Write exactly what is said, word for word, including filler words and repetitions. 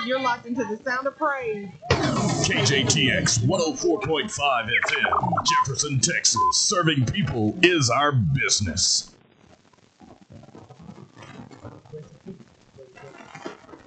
You're locked into the sound of praise. K J T X one oh four point five F M, Jefferson, Texas. Serving people is our business.